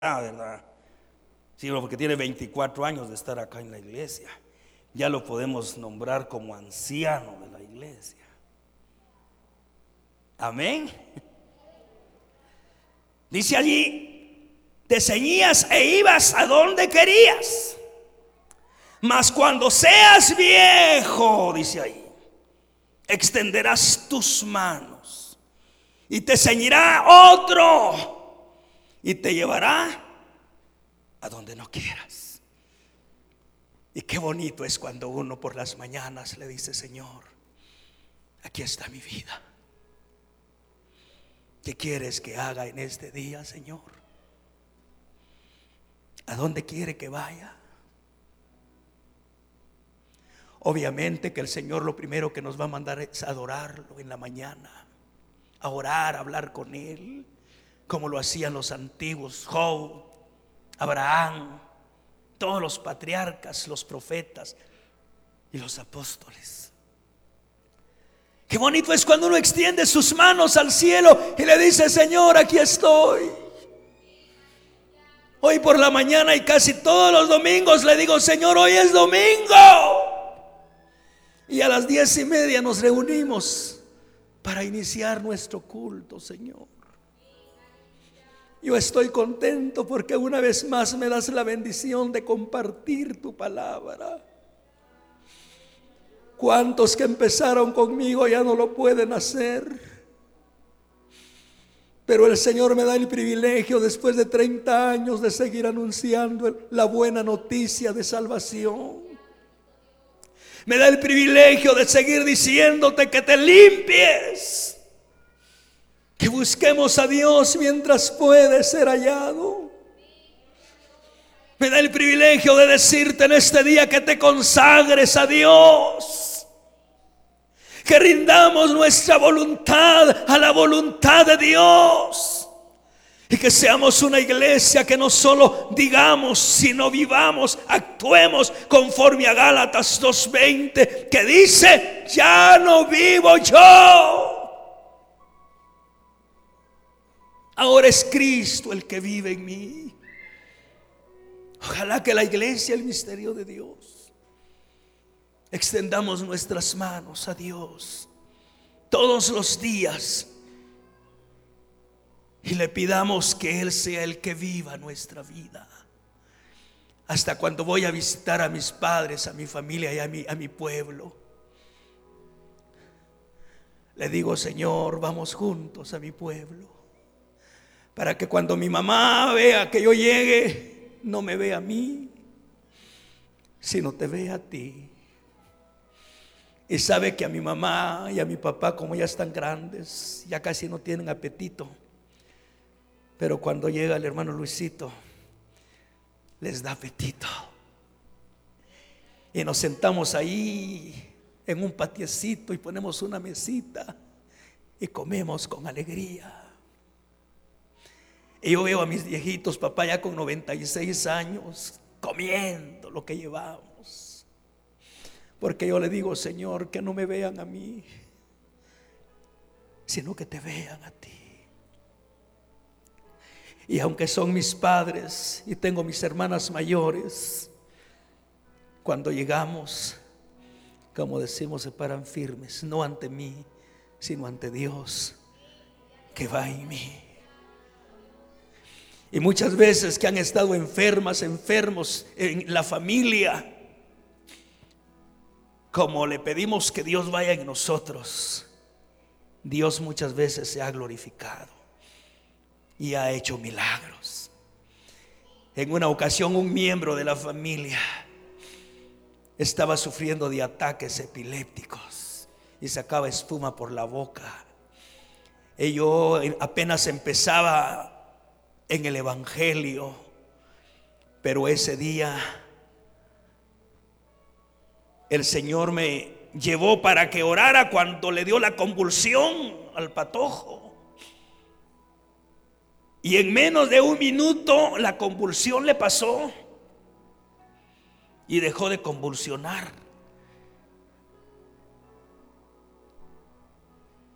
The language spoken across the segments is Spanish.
¿verdad? Sí, porque tiene 24 años de estar acá en la iglesia. Ya lo podemos nombrar como anciano de la iglesia. Amén. Dice allí: te ceñías e ibas a donde querías. Mas cuando seas viejo, dice ahí, extenderás tus manos y te ceñirá otro y te llevará a donde no quieras. Y qué bonito es cuando uno por las mañanas le dice: Señor, aquí está mi vida. ¿Qué quieres que haga en este día, Señor? ¿A dónde quiere que vaya? Obviamente que el Señor lo primero que nos va a mandar es adorarlo en la mañana, a orar, a hablar con Él, como lo hacían los antiguos, Job, Abraham, todos los patriarcas, los profetas y los apóstoles. Qué bonito es cuando uno extiende sus manos al cielo y le dice: Señor, aquí estoy. Hoy por la mañana y casi todos los domingos le digo: Señor, hoy es domingo. Y a las 10:30 nos reunimos para iniciar nuestro culto, Señor. Yo estoy contento porque una vez más me das la bendición de compartir tu palabra. ¿Cuántos que empezaron conmigo ya no lo pueden hacer? Pero el Señor me da el privilegio, después de 30 años, de seguir anunciando la buena noticia de salvación. Me da el privilegio de seguir diciéndote que te limpies, que busquemos a Dios mientras puede ser hallado. Me da el privilegio de decirte en este día que te consagres a Dios, que rindamos nuestra voluntad a la voluntad de Dios, y que seamos una iglesia que no solo digamos, sino vivamos, actuemos conforme a Gálatas 2:20, que dice: ya no vivo yo, ahora es Cristo el que vive en mí. Ojalá que la iglesia, el misterio de Dios, extendamos nuestras manos a Dios todos los días y le pidamos que Él sea el que viva nuestra vida. Hasta cuando voy a visitar a mis padres, a mi familia y a mi pueblo, le digo: Señor, vamos juntos a mi pueblo, para que cuando mi mamá vea que yo llegue, no me vea a mí, sino te vea a ti. Y sabe que a mi mamá y a mi papá, como ya están grandes, ya casi no tienen apetito, pero cuando llega el hermano Luisito, les da apetito. Y nos sentamos ahí en un patiecito y ponemos una mesita y comemos con alegría. Y yo veo a mis viejitos, papá ya con 96 años, comiendo lo que llevamos. Porque yo le digo: Señor, que no me vean a mí, sino que te vean a ti. Y aunque son mis padres y tengo mis hermanas mayores, cuando llegamos, como decimos, se paran firmes, no ante mí, sino ante Dios que va en mí. Y muchas veces que han estado enfermos en la familia, como le pedimos que Dios vaya en nosotros, Dios muchas veces se ha glorificado y ha hecho milagros. En una ocasión, un miembro de la familia estaba sufriendo de ataques epilépticos y sacaba espuma por la boca. Y yo apenas empezaba en el evangelio, pero ese día el Señor me llevó para que orara cuando le dio la convulsión al patojo. Y en menos de un minuto la convulsión le pasó y dejó de convulsionar.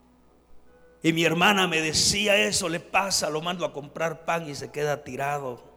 Y mi hermana me decía: eso le pasa, lo mando a comprar pan y se queda tirado.